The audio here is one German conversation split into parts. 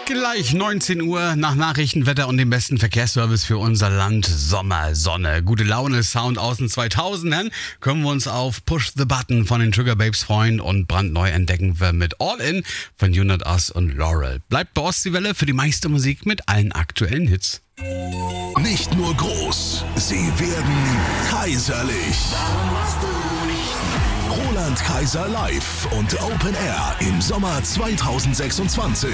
Gleich 19 Uhr nach Nachrichtenwetter und dem besten Verkehrsservice für unser Land. Sommer, Sonne, gute Laune, Sound aus den 2000ern. Können wir uns auf Push the Button von den Sugar Babes freuen und brandneu entdecken wir mit All In von You Not Us und Laurel. Bleibt bei Ostseewelle für die meiste Musik mit allen aktuellen Hits. Nicht nur groß, sie werden kaiserlich. Roland Kaiser live und Open Air im Sommer 2026.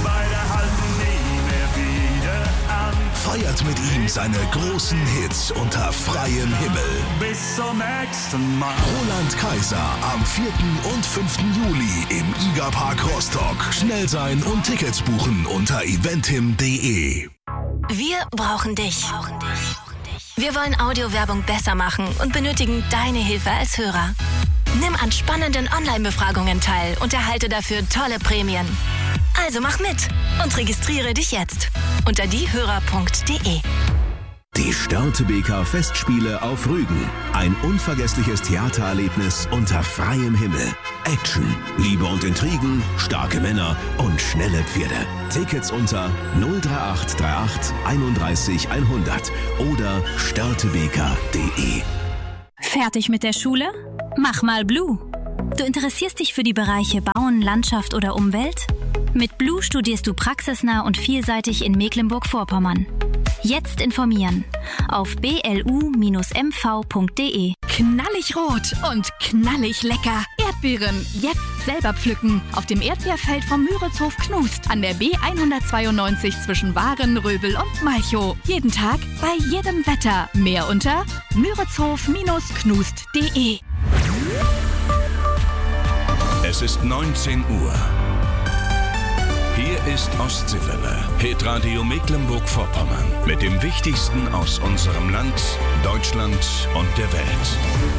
Feiert mit ihm seine großen Hits unter freiem Himmel. Bis zum nächsten Mal. Roland Kaiser am 4. und 5. Juli im IGA-Park Rostock. Schnell sein und Tickets buchen unter eventim.de. Wir brauchen dich. Wir wollen Audiowerbung besser machen und benötigen deine Hilfe als Hörer. Nimm an spannenden Online-Befragungen teil und erhalte dafür tolle Prämien. Also mach mit und registriere dich jetzt unter diehörer.de. Die Störtebeker Festspiele auf Rügen. Ein unvergessliches Theatererlebnis unter freiem Himmel. Action, Liebe und Intrigen, starke Männer und schnelle Pferde. Tickets unter 03838 31 100 oder störtebeker.de. Fertig mit der Schule? Mach mal Blue. Du interessierst dich für die Bereiche Bauen, Landschaft oder Umwelt? Mit Blue studierst du praxisnah und vielseitig in Mecklenburg-Vorpommern. Jetzt informieren auf blu-mv.de. Knallig rot und knallig lecker. Erdbeeren jetzt selber pflücken. Auf dem Erdbeerfeld vom Müritzhof Knust an der B192 zwischen Waren, Röbel und Malchow. Jeden Tag, bei jedem Wetter. Mehr unter müritzhof-knust.de. Es ist 19 Uhr. Hier ist Ostseewelle, Hitradio Mecklenburg-Vorpommern. Mit dem Wichtigsten aus unserem Land, Deutschland und der Welt.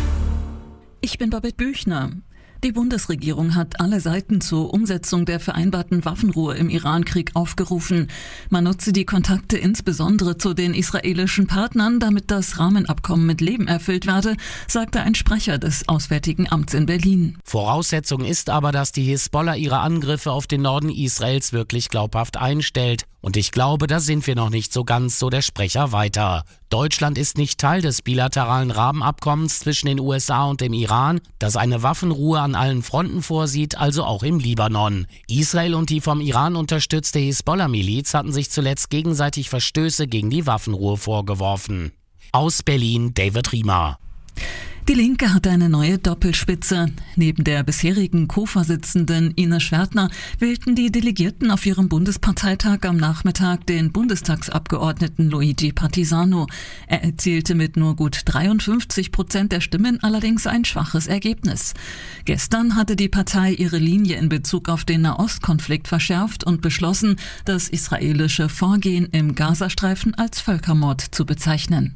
Ich bin Babette Büchner. Die Bundesregierung hat alle Seiten zur Umsetzung der vereinbarten Waffenruhe im Irankrieg aufgerufen. Man nutze die Kontakte insbesondere zu den israelischen Partnern, damit das Rahmenabkommen mit Leben erfüllt werde, sagte ein Sprecher des Auswärtigen Amts in Berlin. Voraussetzung ist aber, dass die Hisbollah ihre Angriffe auf den Norden Israels wirklich glaubhaft einstellt. Und ich glaube, da sind wir noch nicht so ganz, so der Sprecher weiter. Deutschland ist nicht Teil des bilateralen Rahmenabkommens zwischen den USA und dem Iran, das eine Waffenruhe an allen Fronten vorsieht, also auch im Libanon. Israel und die vom Iran unterstützte Hisbollah-Miliz hatten sich zuletzt gegenseitig Verstöße gegen die Waffenruhe vorgeworfen. Aus Berlin, David Riemer. Die Linke hat eine neue Doppelspitze. Neben der bisherigen Co-Vorsitzenden Ines Schwertner wählten die Delegierten auf ihrem Bundesparteitag am Nachmittag den Bundestagsabgeordneten Luigi Partisano. Er erzielte mit nur gut 53% der Stimmen allerdings ein schwaches Ergebnis. Gestern hatte die Partei ihre Linie in Bezug auf den Nahostkonflikt verschärft und beschlossen, das israelische Vorgehen im Gazastreifen als Völkermord zu bezeichnen.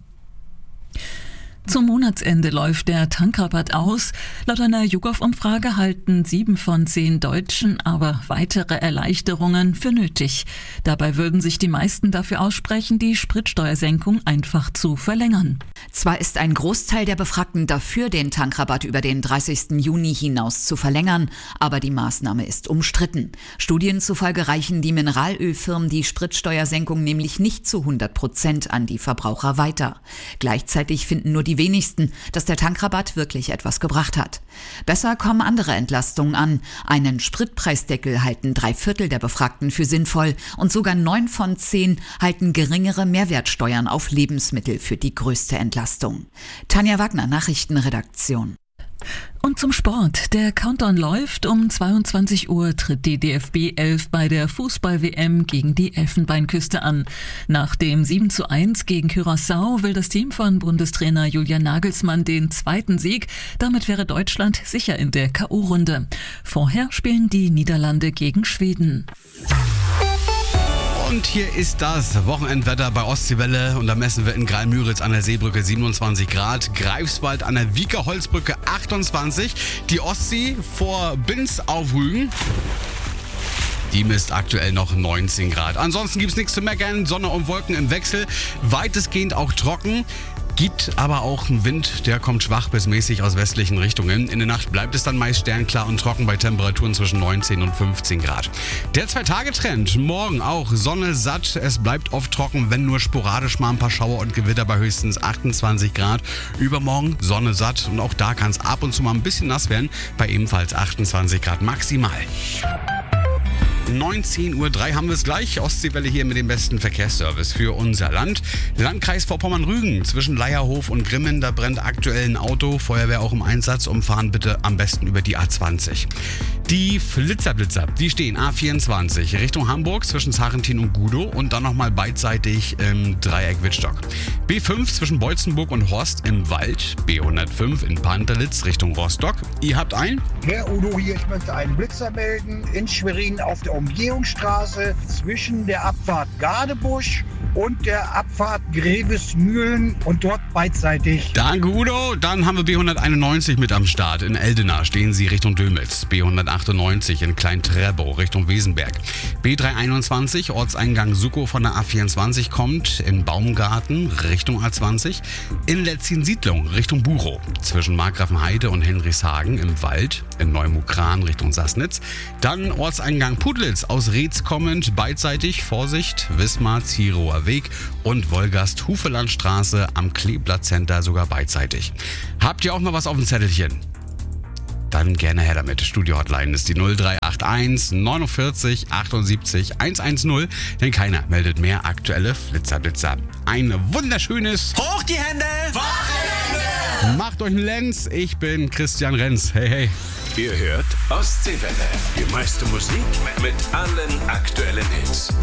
Zum Monatsende läuft der Tankrabatt aus. Laut einer YouGov-Umfrage halten 7 von 10 Deutschen aber weitere Erleichterungen für nötig. Dabei würden sich die meisten dafür aussprechen, die Spritsteuersenkung einfach zu verlängern. Zwar ist ein Großteil der Befragten dafür, den Tankrabatt über den 30. Juni hinaus zu verlängern, aber die Maßnahme ist umstritten. Studien zufolge reichen die Mineralölfirmen die Spritsteuersenkung nämlich nicht zu 100% an die Verbraucher weiter. Gleichzeitig finden nur die wenigsten, dass der Tankrabatt wirklich etwas gebracht hat. Besser kommen andere Entlastungen an. Einen Spritpreisdeckel halten 3/4 der Befragten für sinnvoll und sogar 9 von 10 halten geringere Mehrwertsteuern auf Lebensmittel für die größte Entlastung. Tanja Wagner, Nachrichtenredaktion. Und zum Sport. Der Countdown läuft. Um 22 Uhr tritt die DFB 11 bei der Fußball-WM gegen die Elfenbeinküste an. Nach dem 7:1 gegen Curaçao will das Team von Bundestrainer Julian Nagelsmann den zweiten Sieg. Damit wäre Deutschland sicher in der K.O.-Runde. Vorher spielen die Niederlande gegen Schweden. Und hier ist das Wochenendwetter bei Ostseewelle und da messen wir in Greil-Müritz an der Seebrücke 27 Grad, Greifswald an der Wieker Holzbrücke 28, die Ostsee vor Binz auf Rügen. Die misst aktuell noch 19 Grad. Ansonsten gibt's nichts zu meckern, Sonne und Wolken im Wechsel, weitestgehend auch trocken. Gibt aber auch einen Wind, der kommt schwach bis mäßig aus westlichen Richtungen. In der Nacht bleibt es dann meist sternklar und trocken bei Temperaturen zwischen 19 und 15 Grad. Der 2-Tage-Trend, morgen auch Sonne satt. Es bleibt oft trocken, wenn nur sporadisch mal ein paar Schauer und Gewitter bei höchstens 28 Grad. Übermorgen Sonne satt und auch da kann es ab und zu mal ein bisschen nass werden, bei ebenfalls 28 Grad maximal. 19:03 Uhr haben wir es gleich. Ostseewelle hier mit dem besten Verkehrsservice für unser Land. Landkreis Vorpommern-Rügen zwischen Leierhof und Grimmen. Da brennt aktuell ein Auto. Feuerwehr auch im Einsatz. Umfahren bitte am besten über die A20. Die Flitzer, die stehen A24 Richtung Hamburg zwischen Sarrentin und Gudow und dann nochmal beidseitig im Dreieck Wittstock. B5 zwischen Beutzenburg und Horst im Wald. B105 in Panterlitz Richtung Rostock. Ihr habt einen? Herr Udo hier, ich möchte einen Blitzer melden in Schwerin auf der Umgehungsstraße zwischen der Abfahrt Gadebusch und der Abfahrt Grevesmühlen und dort beidseitig. Danke, Udo. Dann haben wir B191 mit am Start. In Eldena stehen sie Richtung Dömitz. B198 in Klein-Trebow Richtung Wesenberg. B321 Ortseingang Sukow von der A24 kommt in Baumgarten Richtung A20. In Letzin-Siedlung Richtung Buchow. Zwischen Markgrafenheide und Henrichshagen im Wald. In Neumukran Richtung Sassnitz. Dann Ortseingang Putlitz aus Reetz kommend. Beidseitig Vorsicht Wismar-Zierower Weg und Wolgast-Hufelandstraße am Kleeblatt Center sogar beidseitig. Habt ihr auch noch was auf dem Zettelchen? Dann gerne her damit. Studio-Hotline ist die 0381 49 78 110, denn keiner meldet mehr aktuelle Flitzer. Ein wunderschönes Hoch die Hände! Wochenende! Macht euch einen Lenz, ich bin Christian Renz. Hey, hey. Ihr hört Ostseewelle. Die meiste Musik mit allen aktuellen Hits.